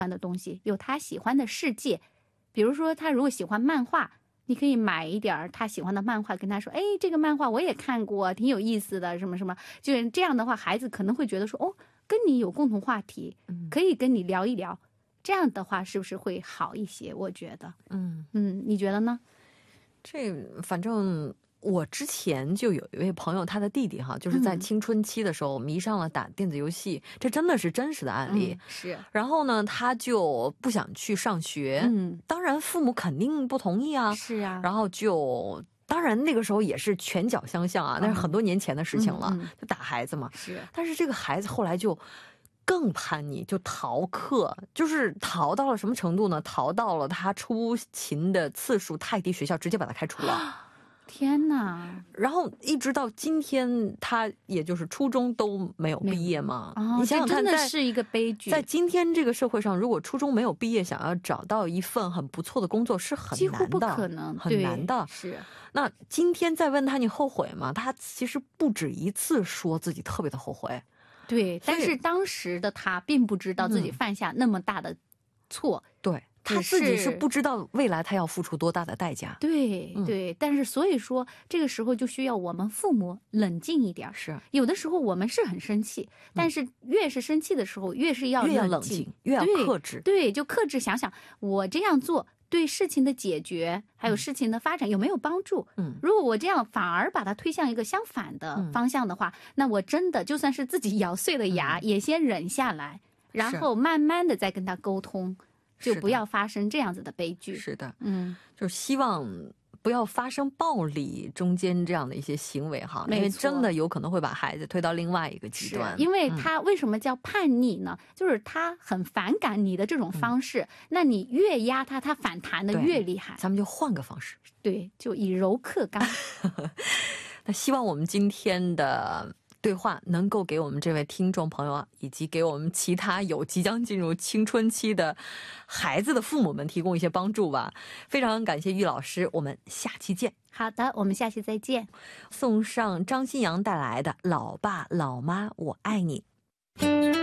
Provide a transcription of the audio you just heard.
的东西，有他喜欢的世界。比如说他如果喜欢漫画，你可以买一点他喜欢的漫画，跟他说，哎，这个漫画我也看过，挺有意思的，什么什么。就是这样的话，孩子可能会觉得说，哦，跟你有共同话题，可以跟你聊一聊。这样的话是不是会好一些？我觉得，你觉得呢？ 这反正我之前就有一位朋友，他的弟弟哈，就是在青春期的时候迷上了打电子游戏，这真的是真实的案例。 是。 然后呢，他就不想去上学，当然父母肯定不同意啊。 是啊。 然后就。当然那个时候也是拳脚相向啊，那是很多年前的事情了，就打孩子嘛。 是。 但是这个孩子后来就更叛逆，就逃课，就是逃到了什么程度呢？逃到了他出勤的次数太低，学校直接把他开除了。 天哪！ 然后一直到今天，他也就是初中都没有毕业嘛。你想想看， 这真的是一个悲剧。 在今天这个社会上，如果初中没有毕业，想要找到一份很不错的工作是很难的， 几乎不可能， 很难的。 是。 那今天再问他你后悔吗？他其实不止一次说自己特别的后悔。 对，但是当时的他并不知道自己犯下那么大的错。 对。他自己是不知道未来他要付出多大的代价。 对对，但是所以说这个时候就需要我们父母冷静一点。 是， 有的时候我们是很生气，但是越是生气的时候越是要冷静， 越要克制。 对，就克制，想想我这样做对事情的解决还有事情的发展有没有帮助。如果我这样反而把它推向一个相反的方向的话，那我真的就算是自己咬碎了牙也先忍下来，然后慢慢的再跟他沟通，就不要发生这样子的悲剧。 是的，就是希望不要发生暴力中间这样的一些行为哈，因为真的有可能会把孩子推到另外一个极端。 因为他为什么叫叛逆呢？就是他很反感你的这种方式，那你越压他，他反弹的越厉害。 咱们就换个方式， 对，就以柔克刚。 那希望我们今天的对话能够给我们这位听众朋友啊，以及给我们其他有即将进入青春期的孩子的父母们提供一些帮助吧。非常感谢玉老师，我们下期见。 好的，我们下期再见。 送上张新阳带来的《老爸老妈我爱你》。